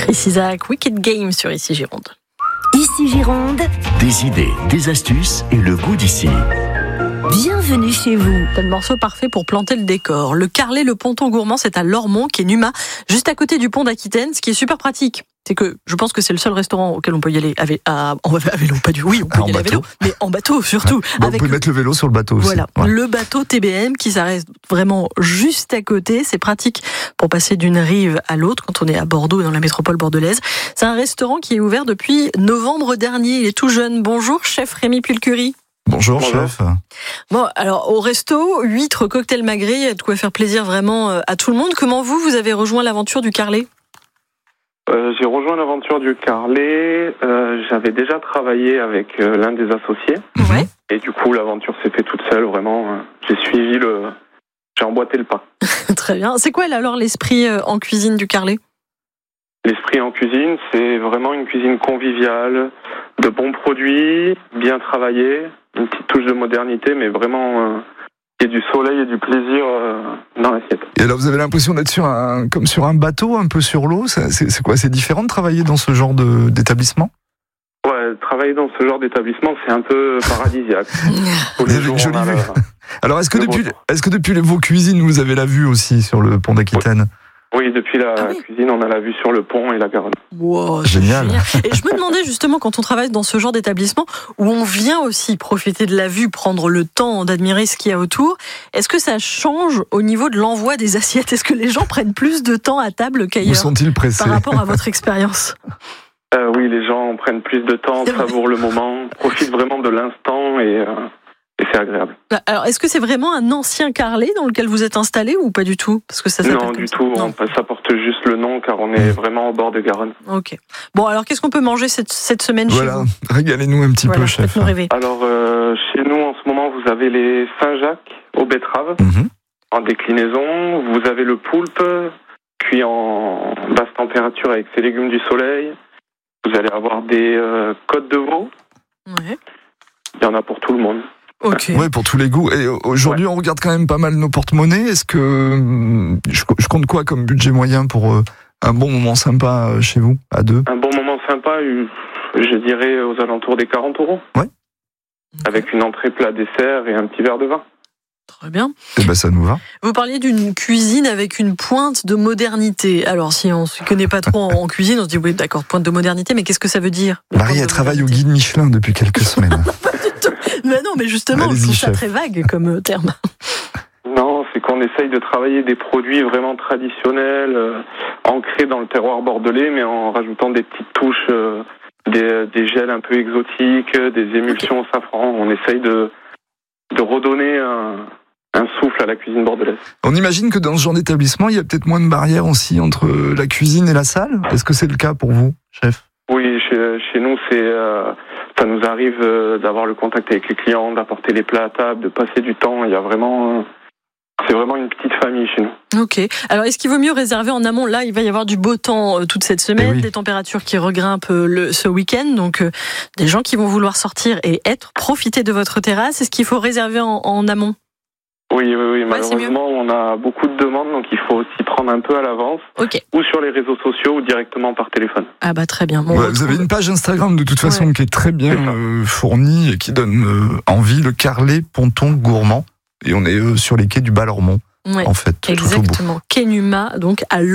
Chris Isaak, Wicked Game sur Ici Gironde. Ici Gironde, Des idées, des astuces et le goût d'ici. bienvenue chez vous. C'est le morceau parfait pour planter le décor. Le Carlet, le ponton gourmand, c'est à Lormont, qui est Numa, juste à côté du pont d'Aquitaine, ce qui est super pratique. C'est que je pense que c'est le seul restaurant auquel on peut y aller à vélo, pas du oui, on peut y aller à vélo, mais en bateau surtout. Ouais. Bah, on peut mettre le vélo sur le bateau aussi. Voilà, ouais. Le bateau TBM qui s'arrête vraiment juste à côté. C'est pratique pour passer d'une rive à l'autre quand on est à Bordeaux et dans la métropole bordelaise. C'est un restaurant qui est ouvert depuis novembre dernier. Il est tout jeune. Bonjour, chef Rémi Pulcurie. Bonjour, chef. Bon, alors au resto, huîtres, cocktail magret, il y a de quoi faire plaisir vraiment à tout le monde. Comment vous avez rejoint l'aventure du Carlet ? J'ai rejoint l'aventure du Carlet. J'avais déjà travaillé avec l'un des associés. Ouais. Et du coup, l'aventure s'est faite toute seule. Vraiment, j'ai emboîté le pas. Très bien. C'est quoi alors l'esprit en cuisine du Carlet ? L'esprit en cuisine, c'est vraiment une cuisine conviviale, de bons produits, bien travaillés, une petite touche de modernité, mais vraiment il y a du soleil et du plaisir dans l'assiette. Et alors, vous avez l'impression d'être comme sur un bateau, un peu sur l'eau. C'est quoi ? C'est différent de travailler dans ce genre d'établissement ? Ouais, travailler dans ce genre d'établissement, c'est un peu paradisiaque. Tous les jours, jolie on a vue. Alors, est-ce que depuis vos cuisines, vous avez la vue aussi sur le pont d'Aquitaine ? Oui, depuis la cuisine, on a la vue sur le pont et la Garonne. Wow, génial. Et je me demandais justement, quand on travaille dans ce genre d'établissement, où on vient aussi profiter de la vue, prendre le temps d'admirer ce qu'il y a autour, est-ce que ça change au niveau de l'envoi des assiettes ? Est-ce que les gens prennent plus de temps à table qu'ailleurs ? Où sont-ils pressés ? Par rapport à votre expérience ? Oui, les gens prennent plus de temps, savourent le moment, profitent vraiment de l'instant et c'est agréable. Alors, est-ce que c'est vraiment un ancien Carlet dans lequel vous êtes installé ou pas du tout ? Parce que ça non, du tout. Ça porte juste le nom car on est vraiment au bord de Garonne. Ok. Bon, alors qu'est-ce qu'on peut manger cette semaine chez vous ? Régalez-nous un petit peu, chef. Faites-nous rêver. Alors, chez nous, en ce moment, vous avez les Saint-Jacques aux betteraves en déclinaison. Vous avez le poulpe cuit en basse température avec ses légumes du soleil. Vous allez avoir des côtes de veau. Ouais. Il y en a pour tout le monde. Ok. Ouais, pour tous les goûts. Et aujourd'hui, on regarde quand même pas mal nos porte-monnaies. Est-ce que je compte quoi comme budget moyen pour un bon moment sympa chez vous, à deux ? Un bon moment sympa, je dirais aux alentours des 40 €. Ouais. Avec une entrée, plat, dessert et un petit verre de vin. Très bien. Eh ben, ça nous va. Vous parliez d'une cuisine avec une pointe de modernité. Alors, si on ne se connaît pas trop en cuisine, on se dit, oui, d'accord, pointe de modernité, mais qu'est-ce que ça veut dire ? Marie, elle travaille au guide Michelin depuis quelques semaines. Mais non, mais justement, je trouve ça très vague comme terme. Non, c'est qu'on essaye de travailler des produits vraiment traditionnels, ancrés dans le terroir bordelais, mais en rajoutant des petites touches, des gels un peu exotiques, des émulsions au safran. On essaye de redonner un souffle à la cuisine bordelaise. On imagine que dans ce genre d'établissement, il y a peut-être moins de barrières aussi entre la cuisine et la salle. Est-ce que c'est le cas pour vous, chef ? Oui, chez nous, ça nous arrive d'avoir le contact avec les clients, d'apporter les plats à table, de passer du temps. C'est vraiment une petite famille chez nous. Ok. Alors, est-ce qu'il vaut mieux réserver en amont ? Là, il va y avoir du beau temps toute cette semaine, des températures qui regrimpent ce week-end. Donc, des gens qui vont vouloir sortir et profiter de votre terrasse. Est-ce qu'il faut réserver en amont ? Oui. Malheureusement, on a beaucoup de demandes, donc il faut s'y prendre un peu à l'avance. Ok. Ou sur les réseaux sociaux ou directement par téléphone. Ah bah très bien. Vous avez une page Instagram de toute façon qui est très bien fournie et qui donne envie, le Carlet Ponton Gourmand. Et on est sur les quais du Bas-Lormont, en fait. Exactement. Quai Numa, donc à